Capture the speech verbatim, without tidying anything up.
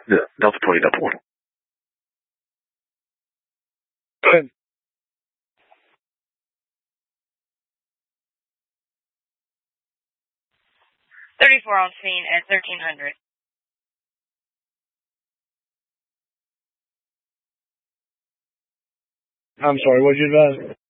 De- Delta twenty double one. Good. thirty-four on scene at thirteen hundred. I'm sorry, what did you advise?